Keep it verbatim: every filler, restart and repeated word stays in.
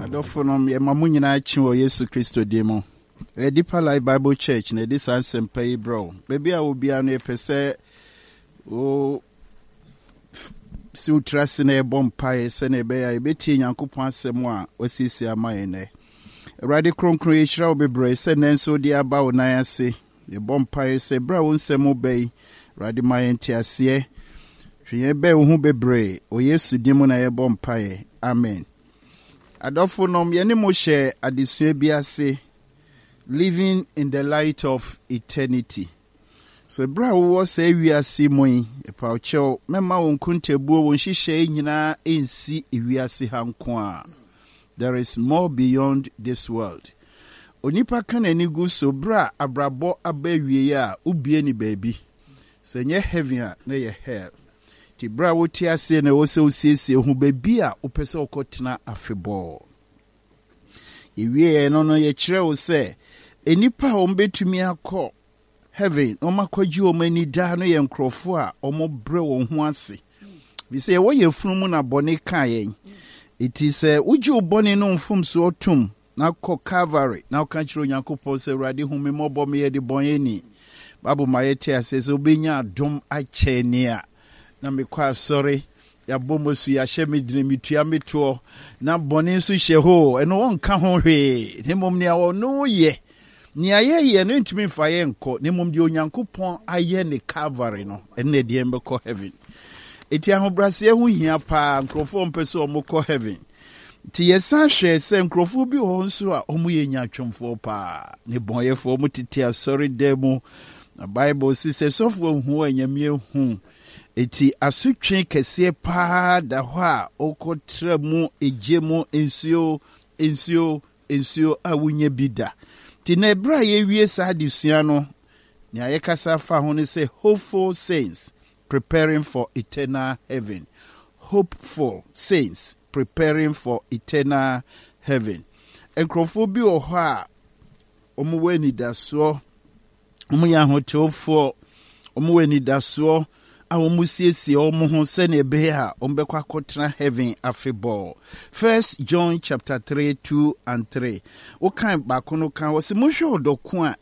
Adofonom ye mamunyina chiwo Yesu Kristo demo. E Deeper Life Bible Church na this answer pay bro. Baby I will be an epese o si utrase na ebom pae se na ebe ya ebeti Nyankopon asem a wasisi amaye. Awurade kronkron ye hira obebre se nenso di aba wo nan ase. Ebom pae se bra wo nsem obey. Awurade maye ntiase. Hwe be wo hu bebre o Yesu dimo na ye bom pae. Amen. Adofonom yene mo share adesua bi ase, living in the light of eternity. So bra wo say wi ase moyi e pa ocho mema won kuntebuo won hihye nyina ensi ewi ase hanko a. There is more beyond this world. Onipa kan ani gu so bra abrabo abawie a ubie ni baabi. So nye heaven a na ye hell. Ti bra wo ti ase na wo se osiesie hu baabi a opese okotena afebo. Iwie no no ye kire wo se enipa o mbetumi akọ heaven no makwaji o mani da no ye nkrofo a omo bre won ho ase. Bi se wo ye funu mu na bone kan yen. It is a uji uboni no mfum so otum na ko Calvary na ka kire Onyankopon se Awurade hu me mobo me ye de bonye ni. Babu mayete ase so obenya adom ache ni a na me kwa sorry ya bomosu ya shemi drimitua meto na boni so hye ho eno won ka ho hwe ne mom ne awo no ye ni aye ye no ntumi fa ye nko ne mom de Onyankopon aye ne Calvary no ene de embe ko heaven eti ahobrase hu hia pa nkrofo mpeso omko heaven ti yesa hwe se nkrofo bi ho nso a omu ye nya twomfo pa ne bonyefo mu titi asori demu na Bible says sofo hu anyamie hu eti asutwe kese pa da ho a okotra mu ejemu ensio ensio ensio awunye bida ti na bra ye wie sa disua no ni ayekasa fa ho ne say hopeful saints preparing for eternal heaven. Hopeful saints preparing for eternal heaven. Enkrofo bi o ho a omo weni daso omo ya hotofo omo weni daso a omo siesie omo ho se na ebe ha ombekwa akotena heaven afebo. First John chapter three two and three. O kan ba kono kan wo se mo hwe odoko a